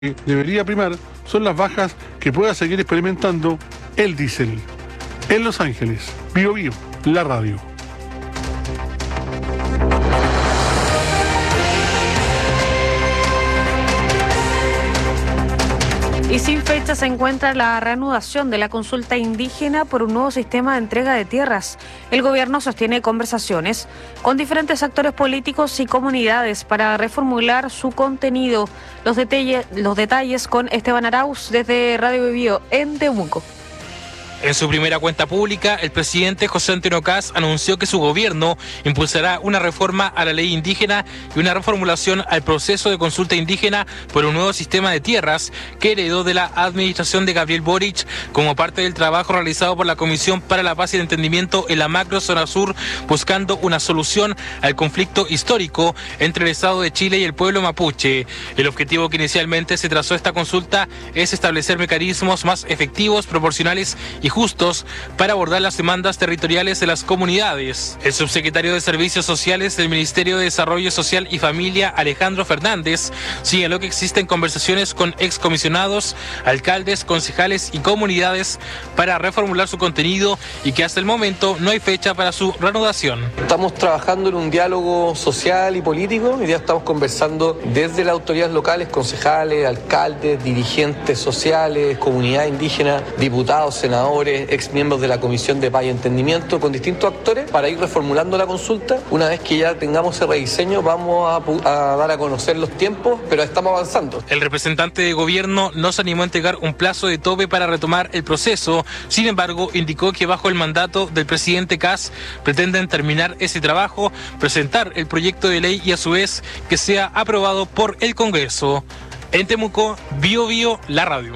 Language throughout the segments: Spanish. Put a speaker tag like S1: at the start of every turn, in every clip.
S1: que debería primar son las bajas que pueda seguir experimentando el diésel. En Los Ángeles, Bio Bio, la radio.
S2: Y sin fecha se encuentra la reanudación de la consulta indígena por un nuevo sistema de entrega de tierras. El gobierno sostiene conversaciones con diferentes actores políticos y comunidades para reformular su contenido. Los detalles con Esteban Arauz desde Radio Bio en Temuco.
S3: En su primera cuenta pública, el presidente José Antonio Kast anunció que su gobierno impulsará una reforma a la ley indígena y una reformulación al proceso de consulta indígena por un nuevo sistema de tierras que heredó de la administración de Gabriel Boric como parte del trabajo realizado por la Comisión para la Paz y el Entendimiento en la macrozona sur, buscando una solución al conflicto histórico entre el Estado de Chile y el pueblo mapuche. El objetivo que inicialmente se trazó esta consulta es establecer mecanismos más efectivos, proporcionales y justos para abordar las demandas territoriales de las comunidades. El subsecretario de Servicios Sociales del Ministerio de Desarrollo Social y Familia, Alejandro Fernández, señaló que existen conversaciones con excomisionados, alcaldes, concejales y comunidades para reformular su contenido y que hasta el momento no hay fecha para su reanudación.
S4: Estamos trabajando en un diálogo social y político. Hoy día estamos conversando desde las autoridades locales, concejales, alcaldes, dirigentes sociales, comunidad indígena, diputados, senadores, ex miembros de la Comisión de Paz y Entendimiento, con distintos actores para ir reformulando la consulta. Una vez que ya tengamos ese rediseño, vamos a dar a conocer los tiempos, pero estamos avanzando.
S3: El representante de gobierno no se animó a entregar un plazo de tope para retomar el proceso. Sin embargo, indicó que bajo el mandato del presidente Kast pretenden terminar ese trabajo, presentar el proyecto de ley y a su vez que sea aprobado por el Congreso. En Temuco, Bio Bio, la radio.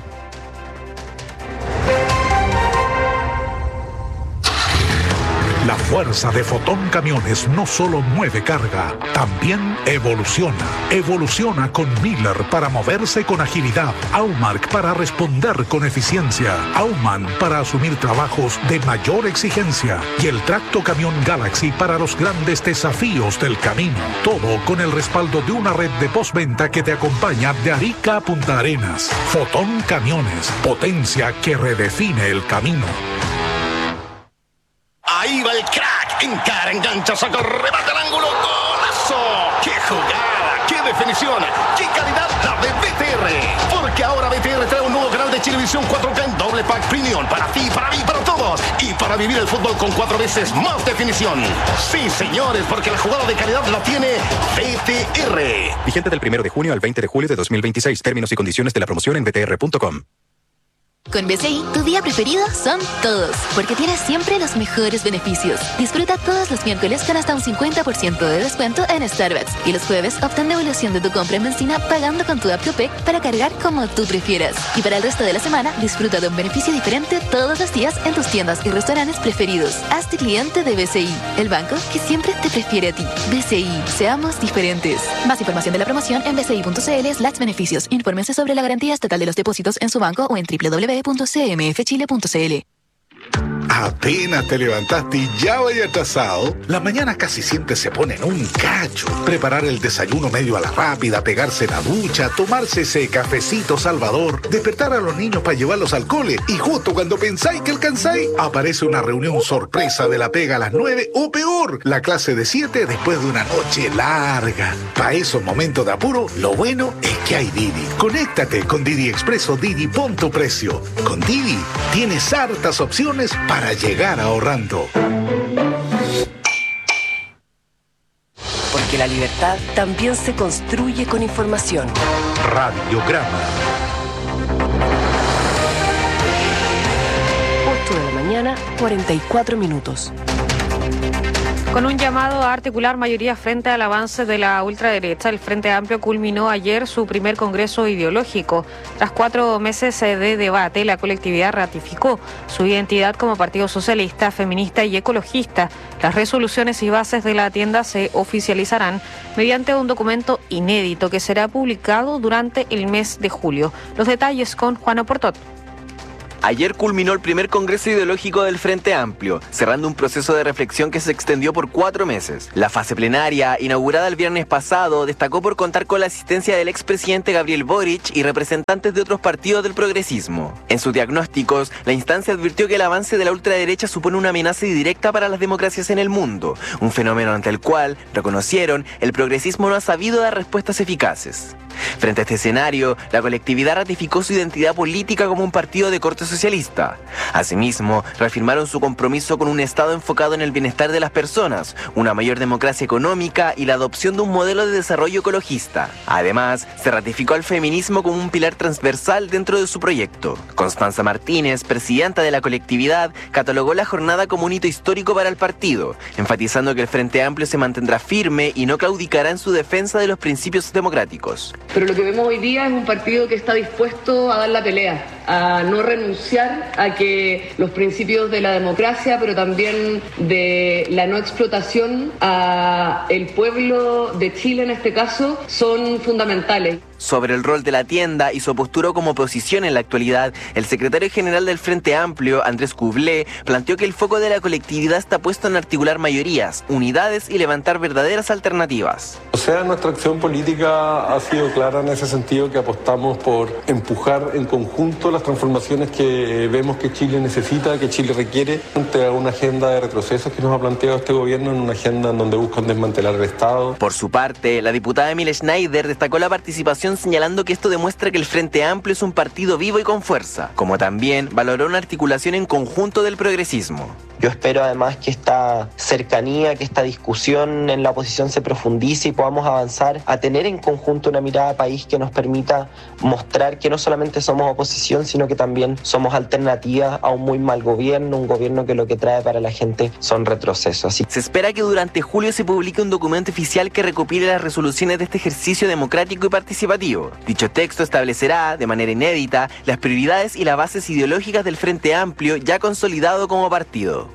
S5: La fuerza de Fotón Camiones no solo mueve carga, también evoluciona. Evoluciona con Miller para moverse con agilidad, Aumark para responder con eficiencia, Aumann para asumir trabajos de mayor exigencia y el Tracto Camión Galaxy para los grandes desafíos del camino. Todo con el respaldo de una red de postventa que te acompaña de Arica a Punta Arenas. Fotón Camiones, potencia que redefine el camino.
S6: Ahí va el crack, encara, engancha, saca, remata al ángulo, ¡golazo! ¡Qué jugada! ¡Qué definición! ¡Qué calidad la de BTR! Porque ahora BTR trae un nuevo canal de Chilevisión 4K en doble pack premium para ti, para mí, para todos. Y para vivir el fútbol con 4 veces más definición. Sí, señores, porque la jugada de calidad la tiene BTR.
S7: Vigente del 1 de junio al 20 de julio de 2026. Términos y condiciones de la promoción en btr.com.
S8: Con BCI, tu día preferido son todos, porque tienes siempre los mejores beneficios. Disfruta todos los miércoles con hasta un 50% de descuento en Starbucks. Y los jueves obtén devolución de tu compra en benzina pagando con tu app Copec para cargar como tú prefieras. Y para el resto de la semana, disfruta de un beneficio diferente todos los días en tus tiendas y restaurantes preferidos. Hazte cliente de BCI, el banco que siempre te prefiere a ti. BCI, seamos diferentes. Más información de la promoción en bci.cl/beneficios. Infórmense sobre la garantía estatal de los depósitos en su banco o en www.cmfchile.cl.
S5: Apenas te levantaste y ya vaya atrasado. La mañana casi siempre se pone en un cacho. Preparar el desayuno medio a la rápida, pegarse la ducha, tomarse ese cafecito salvador, despertar a los niños para llevarlos al cole y justo cuando pensáis que alcanzáis, aparece una reunión sorpresa de la pega a las 9 o peor, la clase de 7 después de una noche larga. Para esos momentos de apuro, lo bueno es que hay Didi. Conéctate con Didi Express o Didi Punto Precio. Con Didi tienes hartas opciones para llegar ahorrando.
S9: Porque la libertad también se construye con información.
S5: Radiograma.
S9: 8 de la mañana, 44 minutos.
S2: Con un llamado a articular mayoría frente al avance de la ultraderecha, el Frente Amplio culminó ayer su primer congreso ideológico. Tras 4 meses de debate, la colectividad ratificó su identidad como partido socialista, feminista y ecologista. Las resoluciones y bases de la tienda se oficializarán mediante un documento inédito que será publicado durante el mes de julio. Los detalles con Juana Portot.
S10: Ayer culminó el primer congreso ideológico del Frente Amplio, cerrando un proceso de reflexión que se extendió por 4 meses. La fase plenaria, inaugurada el viernes pasado, destacó por contar con la asistencia del expresidente Gabriel Boric y representantes de otros partidos del progresismo. En sus diagnósticos, la instancia advirtió que el avance de la ultraderecha supone una amenaza directa para las democracias en el mundo, un fenómeno ante el cual, reconocieron, el progresismo no ha sabido dar respuestas eficaces. Frente a este escenario, la colectividad ratificó su identidad política como un partido de corte socialista. Asimismo, reafirmaron su compromiso con un Estado enfocado en el bienestar de las personas, una mayor democracia económica y la adopción de un modelo de desarrollo ecologista. Además, se ratificó al feminismo como un pilar transversal dentro de su proyecto. Constanza Martínez, presidenta de la colectividad, catalogó la jornada como un hito histórico para el partido, enfatizando que el Frente Amplio se mantendrá firme y no claudicará en su defensa de los principios democráticos.
S11: Pero lo que vemos hoy día es un partido que está dispuesto a dar la pelea, a no renunciar a que los principios de la democracia, pero también de la no explotación a el pueblo de Chile en este caso, son fundamentales.
S10: Sobre el rol de la tienda y su postura como oposición en la actualidad, el secretario general del Frente Amplio, Andrés Cublé, planteó que el foco de la colectividad está puesto en articular mayorías, unidades y levantar verdaderas alternativas.
S12: O sea, nuestra acción política ha sido clara en ese sentido, que apostamos por empujar en conjunto las transformaciones que vemos que Chile necesita, que Chile requiere, ante una agenda de retrocesos que nos ha planteado este gobierno, en una agenda en donde buscan desmantelar el Estado.
S10: Por su parte, la diputada Emilia Schneider destacó la participación señalando que esto demuestra que el Frente Amplio es un partido vivo y con fuerza, como también valoró una articulación en conjunto del progresismo.
S13: Yo espero además que esta cercanía, que esta discusión en la oposición se profundice y podamos avanzar a tener en conjunto una mirada de país que nos permita mostrar que no solamente somos oposición, sino que también somos alternativa a un muy mal gobierno, un gobierno que lo que trae para la gente son retrocesos. Así
S10: se espera que durante julio se publique un documento oficial que recopile las resoluciones de este ejercicio democrático y participativo. Dicho texto establecerá, de manera inédita, las prioridades y las bases ideológicas del Frente Amplio ya consolidado como partido.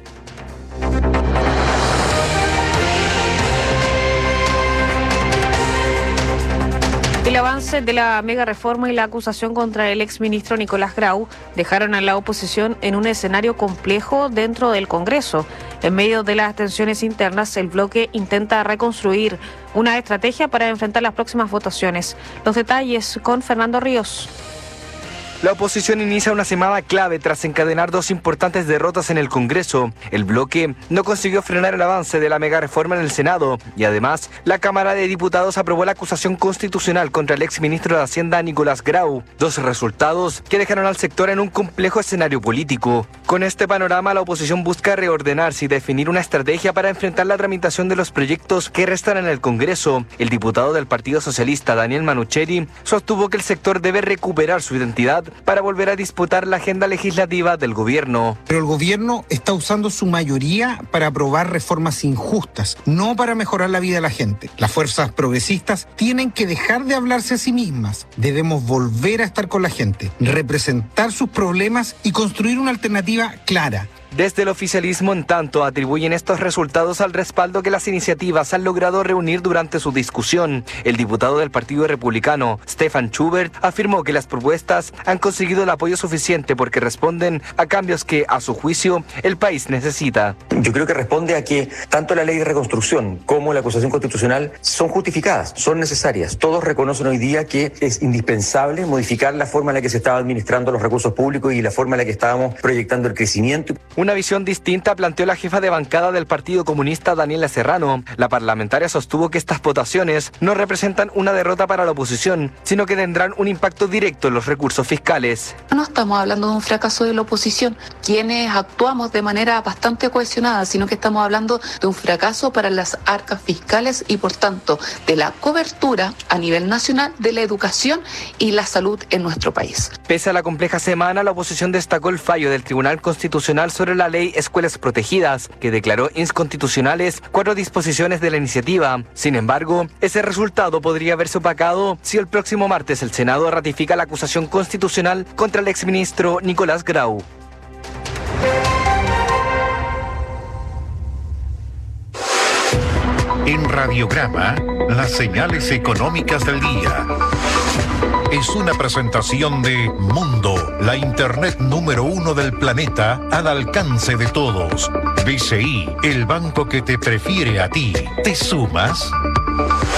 S2: El avance de la mega reforma y la acusación contra el exministro Nicolás Grau dejaron a la oposición en un escenario complejo dentro del Congreso. En medio de las tensiones internas, el bloque intenta reconstruir una estrategia para enfrentar las próximas votaciones. Los detalles con Fernando Ríos.
S14: La oposición inicia una semana clave tras encadenar 2 importantes derrotas en el Congreso. El bloque no consiguió frenar el avance de la mega reforma en el Senado y además la Cámara de Diputados aprobó la acusación constitucional contra el exministro de Hacienda Nicolás Grau. 2 resultados que dejaron al sector en un complejo escenario político. Con este panorama, la oposición busca reordenarse y definir una estrategia para enfrentar la tramitación de los proyectos que restan en el Congreso. El diputado del Partido Socialista, Daniel Manucheri, sostuvo que el sector debe recuperar su identidad para volver a disputar la agenda legislativa del gobierno.
S15: Pero el gobierno está usando su mayoría para aprobar reformas injustas, no para mejorar la vida de la gente. Las fuerzas progresistas tienen que dejar de hablarse a sí mismas. Debemos volver a estar con la gente, representar sus problemas y construir una alternativa clara.
S14: Desde el oficialismo, en tanto, atribuyen estos resultados al respaldo que las iniciativas han logrado reunir durante su discusión. El diputado del Partido Republicano, Stefan Schubert, afirmó que las propuestas han conseguido el apoyo suficiente porque responden a cambios que, a su juicio, el país necesita.
S16: Yo creo que responde a que tanto la ley de reconstrucción como la acusación constitucional son justificadas, son necesarias. Todos reconocen hoy día que es indispensable modificar la forma en la que se estaban administrando los recursos públicos y la forma en la que estábamos proyectando el crecimiento.
S14: Una visión distinta planteó la jefa de bancada del Partido Comunista, Daniela Serrano. La parlamentaria sostuvo que estas votaciones no representan una derrota para la oposición, sino que tendrán un impacto directo en los recursos fiscales.
S17: No estamos hablando de un fracaso de la oposición, quienes actuamos de manera bastante cohesionada, sino que estamos hablando de un fracaso para las arcas fiscales y, por tanto, de la cobertura a nivel nacional de la educación y la salud en nuestro país.
S14: Pese a la compleja semana, la oposición destacó el fallo del Tribunal Constitucional sobre la ley Escuelas Protegidas, que declaró inconstitucionales 4 disposiciones de la iniciativa. Sin embargo, ese resultado podría verse opacado si el próximo martes el Senado ratifica la acusación constitucional contra el exministro Nicolás Grau.
S5: En Radiograma, las señales económicas del día.
S18: es una presentación de Mundo, la internet número 1 del planeta al alcance de todos. BCI, el banco que te prefiere a ti. ¿Te sumas?